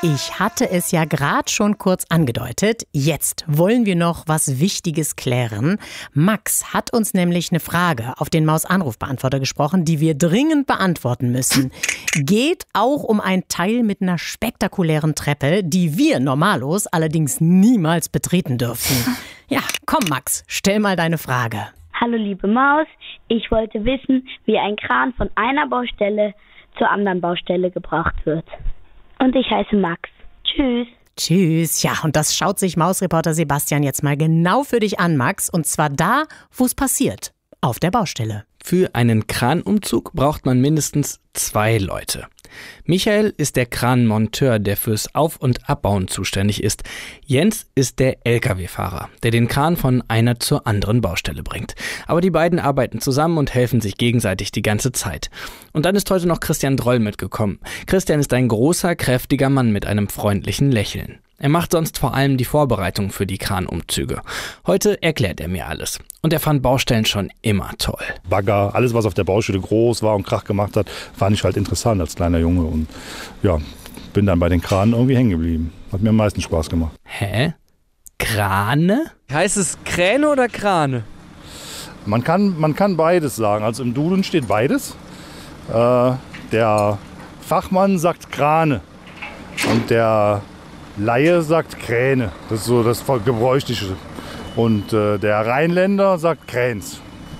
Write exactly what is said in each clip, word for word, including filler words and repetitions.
Ich hatte es ja gerade schon kurz angedeutet. Jetzt wollen wir noch was Wichtiges klären. Max hat uns nämlich eine Frage auf den Maus-Anrufbeantworter gesprochen, die wir dringend beantworten müssen. Geht auch um ein Teil mit einer spektakulären Treppe, die wir normalos allerdings niemals betreten dürfen. Ja, komm Max, stell mal deine Frage. Hallo liebe Maus, ich wollte wissen, wie ein Kran von einer Baustelle zur anderen Baustelle gebracht wird. Und ich heiße Max. Tschüss. Tschüss. Ja, und das schaut sich Mausreporter Sebastian jetzt mal genau für dich an, Max. Und zwar da, wo es passiert. Auf der Baustelle. Für einen Kranumzug braucht man mindestens zwei Leute. Michael ist der Kranmonteur, der fürs Auf- und Abbauen zuständig ist. Jens ist der L K W-Fahrer, der den Kran von einer zur anderen Baustelle bringt. Aber die beiden arbeiten zusammen und helfen sich gegenseitig die ganze Zeit. Und dann ist heute noch Christian Droll mitgekommen. Christian ist ein großer, kräftiger Mann mit einem freundlichen Lächeln. Er macht sonst vor allem die Vorbereitung für die Kranumzüge. Heute erklärt er mir alles. Und er fand Baustellen schon immer toll. Bagger, alles was auf der Baustelle groß war und Krach gemacht hat, fand ich halt interessant als kleiner Junge. Und ja, bin dann bei den Kranen irgendwie hängen geblieben. Hat mir am meisten Spaß gemacht. Hä? Krane? Heißt es Kräne oder Krane? Man kann, man kann beides sagen. Also im Duden steht beides. Äh, der Fachmann sagt Krane und der Laie sagt Kräne. Das ist so das Gebräuchliche. Und äh, der Rheinländer sagt Kräns.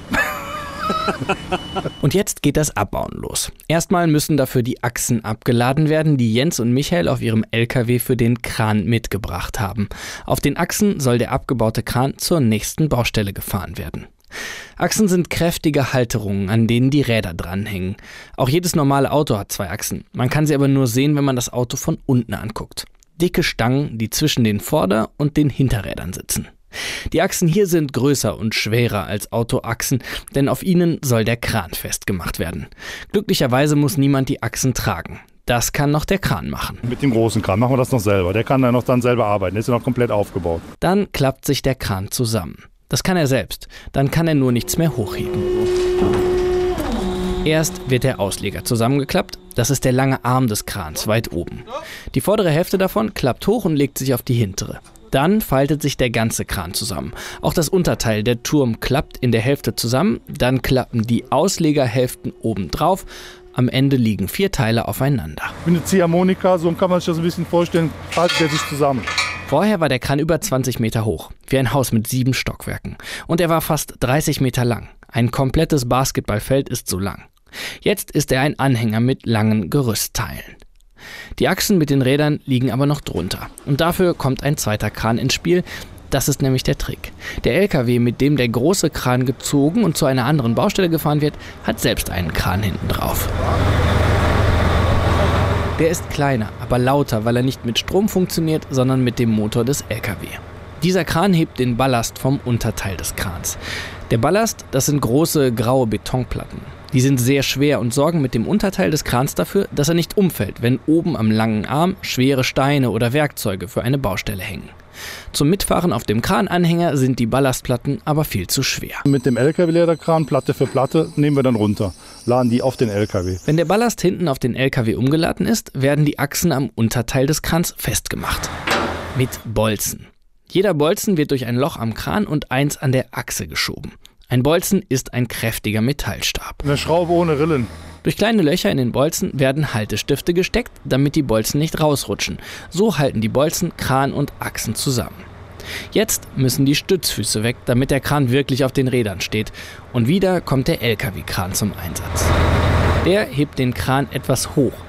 Und jetzt geht das Abbauen los. Erstmal müssen dafür die Achsen abgeladen werden, die Jens und Michael auf ihrem L K W für den Kran mitgebracht haben. Auf den Achsen soll der abgebaute Kran zur nächsten Baustelle gefahren werden. Achsen sind kräftige Halterungen, an denen die Räder dranhängen. Auch jedes normale Auto hat zwei Achsen. Man kann sie aber nur sehen, wenn man das Auto von unten anguckt. Dicke Stangen, die zwischen den Vorder- und den Hinterrädern sitzen. Die Achsen hier sind größer und schwerer als Autoachsen, denn auf ihnen soll der Kran festgemacht werden. Glücklicherweise muss niemand die Achsen tragen. Das kann noch der Kran machen. Mit dem großen Kran machen wir das noch selber. Der kann dann noch dann selber arbeiten. Der ist ja noch komplett aufgebaut. Dann klappt sich der Kran zusammen. Das kann er selbst. Dann kann er nur nichts mehr hochheben. Erst wird der Ausleger zusammengeklappt. Das ist der lange Arm des Krans weit oben. Die vordere Hälfte davon klappt hoch und legt sich auf die hintere. Dann faltet sich der ganze Kran zusammen. Auch das Unterteil, der Turm, klappt in der Hälfte zusammen. Dann klappen die Auslegerhälften oben drauf. Am Ende liegen vier Teile aufeinander. Wie eine Ziehharmonika, so kann man sich das ein bisschen vorstellen, faltet er sich zusammen. Vorher war der Kran über zwanzig Meter hoch, wie ein Haus mit sieben Stockwerken. Und er war fast dreißig Meter lang. Ein komplettes Basketballfeld ist so lang. Jetzt ist er ein Anhänger mit langen Gerüstteilen. Die Achsen mit den Rädern liegen aber noch drunter. Und dafür kommt ein zweiter Kran ins Spiel. Das ist nämlich der Trick. Der L K W, mit dem der große Kran gezogen und zu einer anderen Baustelle gefahren wird, hat selbst einen Kran hinten drauf. Der ist kleiner, aber lauter, weil er nicht mit Strom funktioniert, sondern mit dem Motor des L K W. Dieser Kran hebt den Ballast vom Unterteil des Krans. Der Ballast, das sind große graue Betonplatten. Die sind sehr schwer und sorgen mit dem Unterteil des Krans dafür, dass er nicht umfällt, wenn oben am langen Arm schwere Steine oder Werkzeuge für eine Baustelle hängen. Zum Mitfahren auf dem Krananhänger sind die Ballastplatten aber viel zu schwer. Mit dem L K W-Lederkran, Platte für Platte, nehmen wir dann runter, laden die auf den L K W. Wenn der Ballast hinten auf den L K W umgeladen ist, werden die Achsen am Unterteil des Krans festgemacht. Mit Bolzen. Jeder Bolzen wird durch ein Loch am Kran und eins an der Achse geschoben. Ein Bolzen ist ein kräftiger Metallstab. Eine Schraube ohne Rillen. Durch kleine Löcher in den Bolzen werden Haltestifte gesteckt, damit die Bolzen nicht rausrutschen. So halten die Bolzen Kran und Achsen zusammen. Jetzt müssen die Stützfüße weg, damit der Kran wirklich auf den Rädern steht. Und wieder kommt der L K W-Kran zum Einsatz. Der hebt den Kran etwas hoch,